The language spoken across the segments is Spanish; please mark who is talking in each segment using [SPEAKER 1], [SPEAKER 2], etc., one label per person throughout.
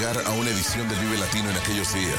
[SPEAKER 1] llegar a una edición del Vive Latino en aquellos días.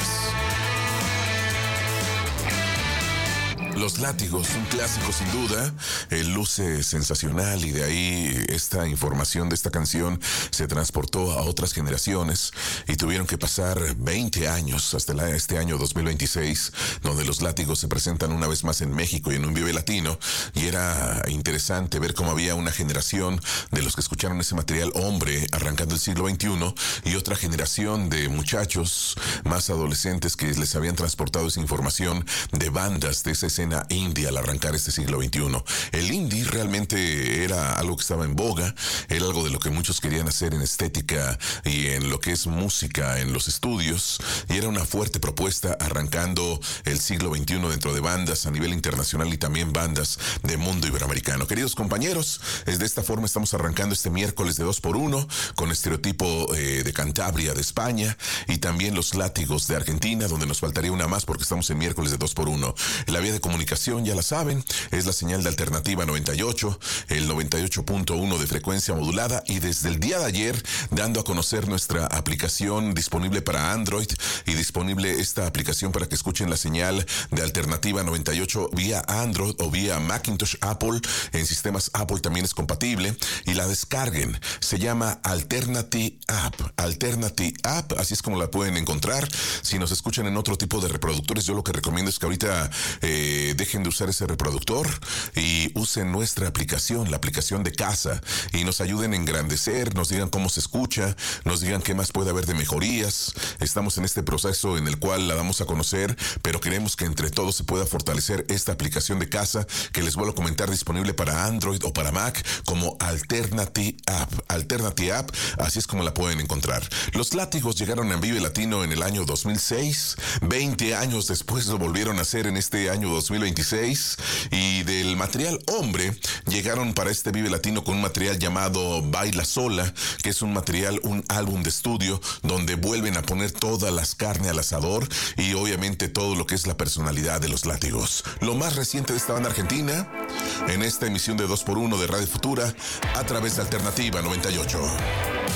[SPEAKER 1] Los Látigos, un clásico sin duda, luce sensacional y de ahí esta información de esta canción se transportó a otras generaciones y tuvieron que pasar 20 años hasta este año 2026, donde Los Látigos se presentan una vez más en México y en un Vive Latino, y era interesante ver cómo había una generación de los que escucharon ese material hombre arrancando el siglo XXI y otra generación de muchachos más adolescentes que les habían transportado esa información de bandas de esa escena indie al arrancar este siglo XXI. El indie realmente era algo que estaba en boga, era algo de lo que muchos querían hacer en estética y en lo que es música en los estudios, y era una fuerte propuesta arrancando el siglo XXI dentro de bandas a nivel internacional y también bandas de mundo iberoamericano. Queridos compañeros, de esta forma estamos arrancando este miércoles de 2x1 con Estereotipo de Cantabria de España y también Los Látigos de Argentina, donde nos faltaría una más porque estamos en miércoles de 2x1. La vía de comunicación, ya la saben, es la señal de Alternativa 98, el 98.1 de frecuencia modulada, y desde el día de ayer dando a conocer nuestra aplicación disponible para Android y disponible esta aplicación para que escuchen la señal de Alternativa 98 vía Android o vía Macintosh Apple. En sistemas Apple también es compatible y la descarguen. Se llama Alternative App, así es como la pueden encontrar. Si nos escuchan en otro tipo de reproductores, yo lo que recomiendo es que ahorita dejen de usar ese reproductor y usen nuestra aplicación, la aplicación de casa, y nos ayuden a engrandecer, nos digan cómo se escucha, nos digan qué más puede haber de mejorías. Estamos en este proceso en el cual la damos a conocer, pero queremos que entre todos se pueda fortalecer esta aplicación de casa que les vuelvo a comentar, disponible para Android o para Mac como Alternative App, así es como la pueden encontrar. Los Látigos llegaron a Vive Latino en el año 2006, 20 años después lo volvieron a hacer en este año 2026, y del material hombre llegaron para este Vive Latino con un material llamado Baila Sola, que es un álbum de estudio donde vuelven a poner todas las carnes al asador y obviamente todo lo que es la personalidad de Los Látigos. Lo más reciente de esta banda argentina en esta emisión de 2x1 de Radio Futura a través de Alternativa 98.